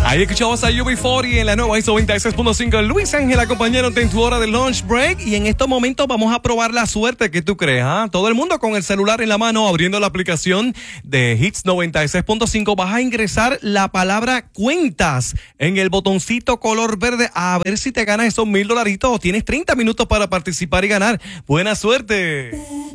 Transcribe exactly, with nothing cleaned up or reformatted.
Ahí escuchamos a U B cuarenta en la nueva Hits noventa y seis punto cinco. Luis Ángel acompañándote en tu hora de lunch break. Y en estos momentos vamos a probar la suerte que tú crees. ¿eh? Todo el mundo con el celular en la mano abriendo la aplicación de Hits noventa y seis punto cinco. Vas a ingresar la palabra cuentas en el botoncito color verde. A ver si te ganas esos mil dolaritos. Tienes treinta minutos para participar y ganar. Buena suerte.